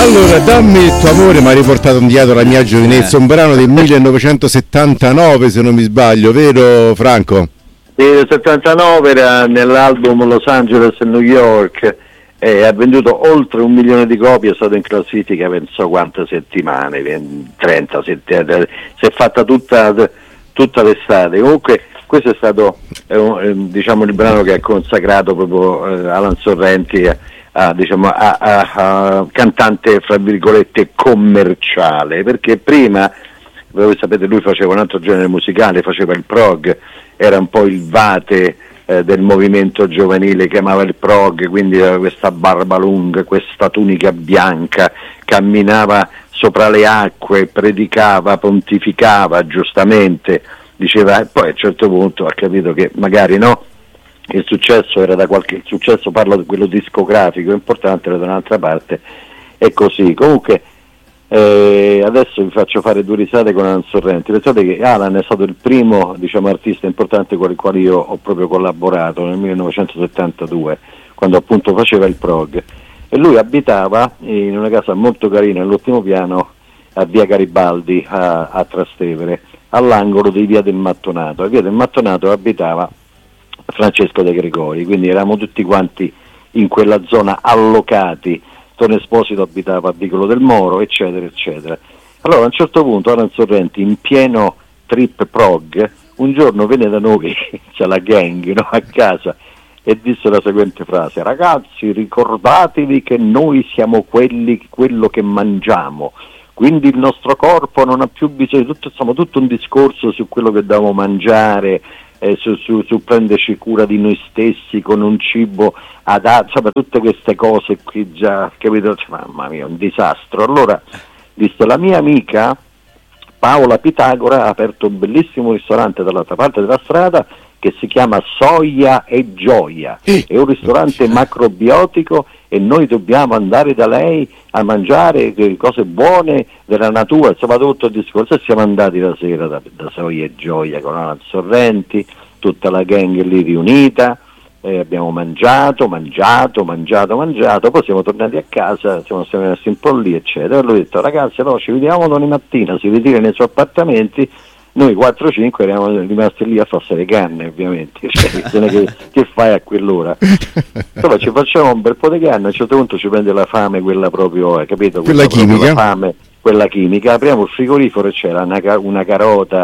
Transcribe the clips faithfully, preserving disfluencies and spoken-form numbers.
Allora, dammi il tuo amore mi ha riportato indietro la mia giovinezza, un brano del millenovecentosettantanove se non mi sbaglio, vero Franco? Sì, il settantanove era nell'album Los Angeles e New York e ha venduto oltre un milione di copie, è stato in classifica per non so quante settimane, trenta settimane, si è fatta tutta, tutta l'estate. Comunque questo è stato eh, diciamo il brano che ha consacrato proprio eh, Alan Sorrenti a, a, diciamo, a, a, a cantante fra virgolette commerciale, perché prima voi sapete lui faceva un altro genere musicale, faceva il prog, era un po' il vate eh, del movimento giovanile, chiamava il prog, quindi aveva questa barba lunga, questa tunica bianca, camminava sopra le acque, predicava, pontificava giustamente, diceva, e poi a un certo punto ha capito che magari no, il successo era da qualche, il successo, parlo di quello discografico importante, era da un'altra parte, e così. Comunque Eh, adesso vi faccio fare due risate con Alan Sorrenti. Pensate che Alan è stato il primo, diciamo, artista importante con il quale io ho proprio collaborato nel millenovecentosettantadue, quando appunto faceva il prog, e lui abitava in una casa molto carina all'ultimo piano a via Garibaldi a, a Trastevere, all'angolo di via del Mattonato. A via del Mattonato abitava Francesco De Gregori, quindi eravamo tutti quanti in quella zona allocati. Don Esposito abitava a Vicolo del Moro, eccetera eccetera. Allora a un certo punto Alan Sorrenti, in pieno trip prog, un giorno venne da noi, c'è la gang, no, a casa, e disse la seguente frase: ragazzi, ricordatevi che noi siamo quelli, quello che mangiamo, quindi il nostro corpo non ha più bisogno, tutto, insomma tutto un discorso su quello che dobbiamo mangiare, Eh, su, su, su prenderci cura di noi stessi con un cibo adatto, insomma tutte queste cose qui già, capito? Mamma mia, un disastro. Allora disse, la mia amica Paola Pitagora ha aperto un bellissimo ristorante dall'altra parte della strada che si chiama Soia e Gioia, è un ristorante macrobiotico e noi dobbiamo andare da lei a mangiare cose buone della natura, insomma tutto il discorso. E siamo andati la sera da, da Soia e Gioia con Alan Sorrenti, tutta la gang lì riunita, eh, abbiamo mangiato, mangiato, mangiato, mangiato, poi siamo tornati a casa, siamo stati messi un po' lì eccetera, e lui ha detto, ragazzi, allora ci vediamo domani mattina, si ritira nei suoi appartamenti. Noi quattro cinque eravamo rimasti lì a farsi le canne, ovviamente, cioè, che, che fai a quell'ora? Insomma ci facciamo un bel po' di canne, a un certo punto ci prende la fame, quella proprio, capito? Quella, quella chimica, la fame, quella chimica, apriamo il frigorifero e c'era una, una carota,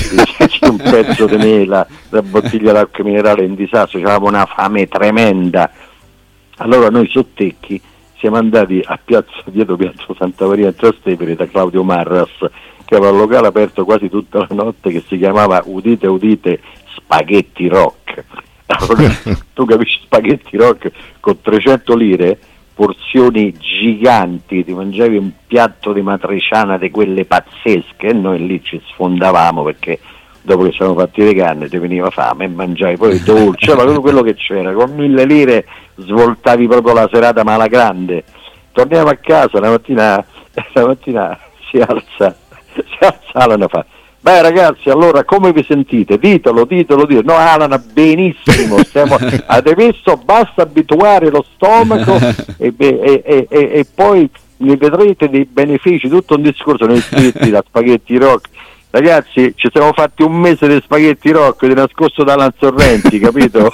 un pezzo di mela, la bottiglia d'acqua minerale in disastro, avevamo una fame tremenda. Allora noi sottecchi siamo andati a piazza, dietro piazza Santa Maria a Trastevere da Claudio Marras, che aveva un locale aperto quasi tutta la notte che si chiamava, udite udite, Spaghetti Rock. Allora, tu capisci, Spaghetti Rock con trecento lire, porzioni giganti, ti mangiavi un piatto di matriciana di quelle pazzesche, e noi lì ci sfondavamo perché dopo che ci avevamo fatti le canne ti veniva fame e mangiavi poi il dolce, ma tutto quello che c'era, con mille lire svoltavi proprio la serata, ma alla grande. Torniamo a casa, la mattina, la mattina si alza si alza Alan e fa, beh ragazzi, allora come vi sentite? Ditelo, ditelo, ditelo. No Alan, benissimo, stiamo, avete visto, basta abituare lo stomaco e, e, e, e, e poi ne vedrete dei benefici, tutto un discorso. Noi iscritti da Spaghetti Rock, ragazzi, ci siamo fatti un mese di Spaghetti Rock di nascosto da Alan Sorrenti, capito?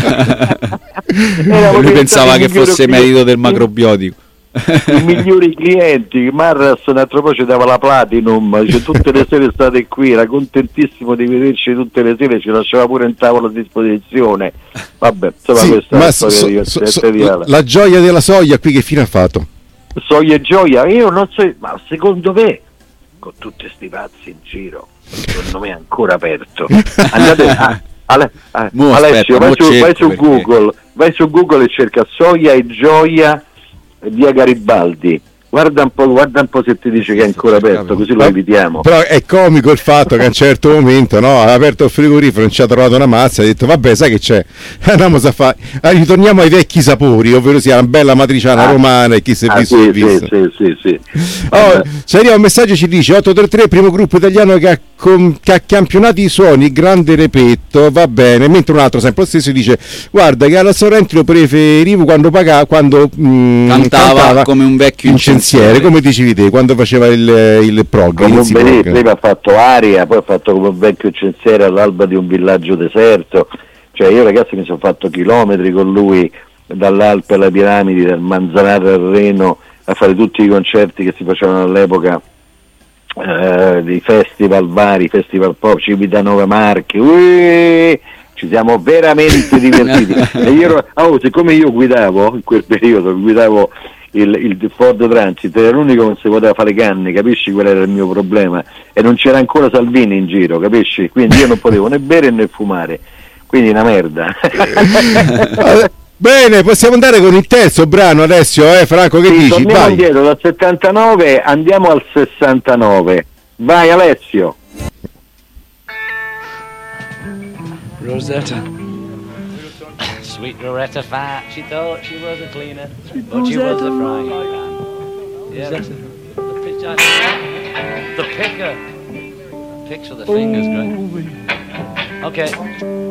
Lui pensava che fosse merito del macrobiotico. I migliori clienti. Marras un altro po' ci dava la Platinum, dice, tutte le sere state qui, era contentissimo di vederci tutte le sere, ci lasciava pure un tavolo a disposizione. Vabbè, insomma, sì, questa è la storia so, divertente so, so, di Alan. La gioia della Soia qui che fine ha fatto? Soia e Gioia, io non so, ma secondo me con tutti sti pazzi in giro, secondo me è ancora aperto. Andate a, a, a, Mo, Alessio, aspetta, vai, su, vai su perché... Google, vai su Google e cerca Soia e Gioia via Garibaldi, guarda un po', guarda un po' se ti dice che è ancora aperto, così lo evitiamo. Però è comico il fatto che a un certo momento, no, ha aperto il frigorifero, non ci ha trovato una mazza, ha detto vabbè, sai che c'è, andiamo a fare, ah, ritorniamo ai vecchi sapori, ovvero sia una bella matriciana ah, romana e chi si è ah, visto sì, si è visto. Sì, sì, sì, sì. Oh, ci arriva un messaggio, ci dice otto tre tre, primo gruppo italiano che ha, com, che ha campionato i suoni, grande repetto, va bene, mentre un altro sempre lo stesso dice guarda che alla Sorrenti lo preferivo quando pagava, quando mh, cantava, cantava come un vecchio incensato, pensiero, come dicevi te, quando faceva il, il prog. Come un bel, prima ha fatto Aria, poi ha fatto come un vecchio censiere all'alba di un villaggio deserto. Cioè io ragazzi mi sono fatto chilometri con lui, dall'Alpe alle piramidi, dal Manzanato al Reno, a fare tutti i concerti che si facevano all'epoca, eh, dei festival vari, festival pop, Civitanova Marche, ui, ci siamo veramente divertiti. E io ero, oh, siccome io guidavo in quel periodo, guidavo il, il Ford Transit, era l'unico che non si poteva fare canne, capisci qual era il mio problema? E non c'era ancora Salvini in giro, capisci? Quindi io non potevo né bere né fumare, quindi una merda. Bene, possiamo andare con il terzo brano adesso, eh Franco, che sì, dici? Torniamo Vai. indietro dal settantanove, andiamo al sessantanove. Vai Alessio. Rosetta. Sweet Rosetta fat, she thought she was a cleaner, but she was a frying pan. Yeah, the, the, pitch, the picker. Picks with the fingers, great. Okay.